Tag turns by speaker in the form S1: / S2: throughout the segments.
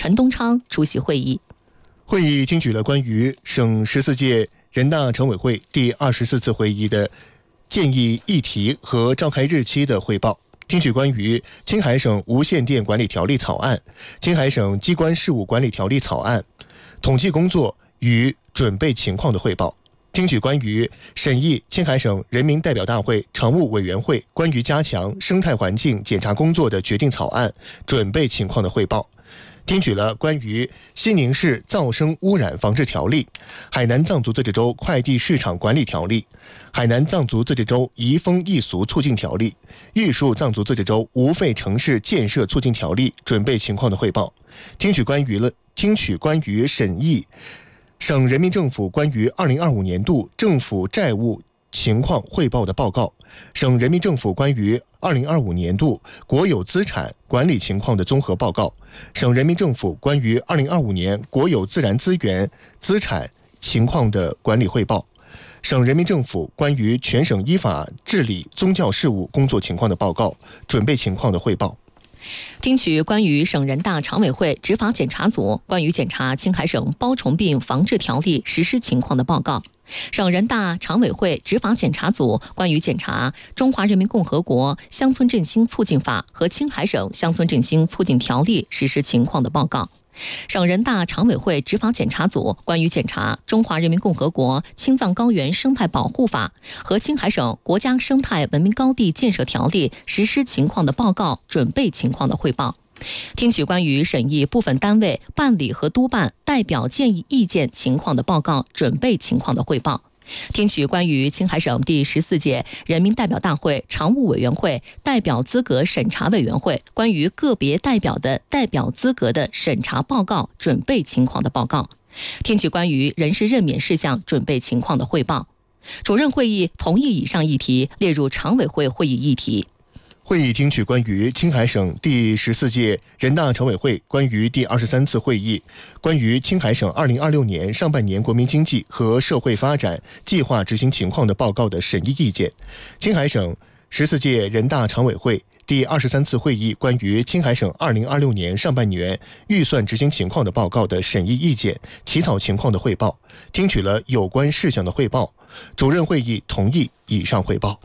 S1: 陈东昌出席会议。
S2: 会议听取了关于省14届人大常委会第24次会议的建议议题和召开日期的汇报，听取关于青海省无线电管理条例草案、青海省机关事务管理条例草案统计工作与准备情况的汇报，听取关于审议青海省人民代表大会常务委员会关于加强生态环境检查工作的决定草案准备情况的汇报，听取了关于西宁市噪声污染防治条例、海南藏族自治州快递市场管理条例、海南藏族自治州移风易俗促进条例、玉树藏族自治州无废城市建设促进条例准备情况的汇报，听取关于审议省人民政府关于2025年度政府债务情况汇报的报告，省人民政府关于2025年度国有资产管理情况的综合报告，省人民政府关于2025年国有自然资源资产情况的管理汇报，省人民政府关于全省依法治理宗教事务工作情况的报告准备情况的汇报，
S1: 听取关于省人大常委会执法检查组关于检查青海省包虫病防治条例实施情况的报告，省人大常委会执法检查组关于检查中华人民共和国乡村振兴促进法和青海省乡村振兴促进条例实施情况的报告，省人大常委会执法检查组关于检查中华人民共和国青藏高原生态保护法和青海省国家生态文明高地建设条例实施情况的报告准备情况的汇报，听取关于审议部分单位办理和督办代表建议意见情况的报告准备情况的汇报，听取关于青海省第14届人民代表大会常务委员会代表资格审查委员会关于个别代表的代表资格的审查报告准备情况的报告，听取关于人事任免事项准备情况的汇报。主任会议同意以上议题列入常委会会议议题。
S2: 会议听取关于青海省第14届人大常委会关于第23次会议关于青海省2026年上半年国民经济和社会发展计划执行情况的报告的审议意见，青海省14届人大常委会第23次会议关于青海省2026年上半年预算执行情况的报告的审议意见起草情况的汇报，听取了有关事项的汇报，主任会议同意以上汇报。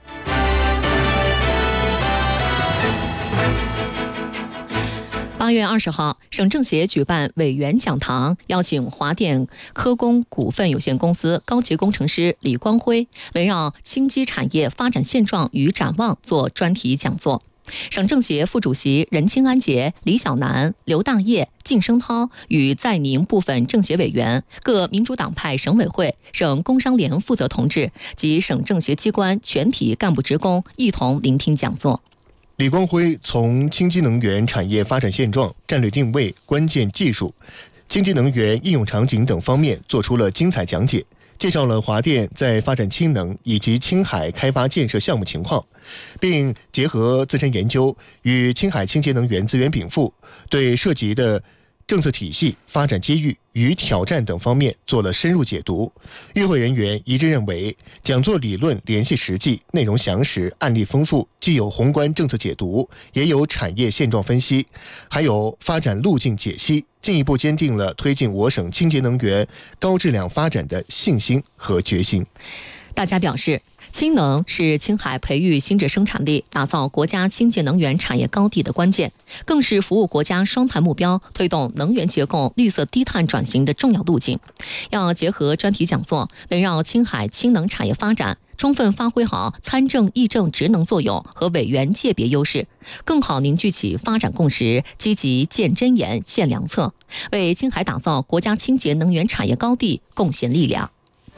S1: 8月20号，省政协举办委员讲堂，邀请华电科工股份有限公司高级工程师李光辉围绕轻机产业发展现状与展望做专题讲座。省政协副主席任清安杰、李小南、刘大业、靳声涛与在宁部分政协委员、各民主党派省委会、省工商联负责同志及省政协机关全体干部职工一同聆听讲座。
S2: 李光辉从清机能源产业发展现状、战略定位、关键技术、清机能源应用场景等方面做出了精彩讲解，介绍了华电在发展氢能以及青海开发建设项目情况，并结合自身研究与青海清洁能源资源禀赋，对涉及的政策体系、发展机遇与挑战等方面做了深入解读。与会人员一致认为，讲座理论联系实际，内容详实，案例丰富，既有宏观政策解读，也有产业现状分析，还有发展路径解析，进一步坚定了推进我省清洁能源高质量发展的信心和决心。
S1: 大家表示，氢能是青海培育新质生产力、打造国家清洁能源产业高地的关键，更是服务国家双碳目标、推动能源结构绿色低碳转型的重要路径。要结合专题讲座，围绕青海氢能产业发展，充分发挥好参政议政职能作用和委员界别优势，更好凝聚起发展共识，积极建真言、献良策，为青海打造国家清洁能源产业高地贡献力量。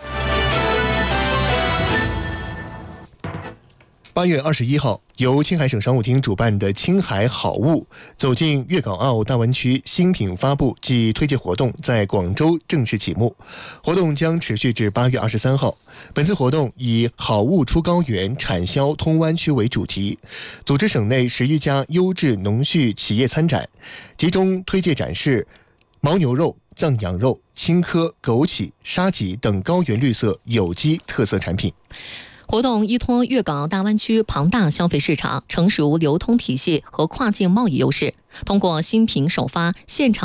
S2: 8月21号，由青海省商务厅主办的青海好物走进粤港澳大湾区新品发布暨推介活动在广州正式启幕，活动将持续至8月23号。本次活动以好物出高原，产销通湾区为主题，组织省内10余家优质农畜企业参展，集中推介展示牦牛肉、藏羊肉、青稞、枸杞、沙棘等高原绿色有机特色产品。
S1: 活动依托粤港澳大湾区庞大消费市场、成熟流通体系和跨境贸易优势，通过新品首发、现场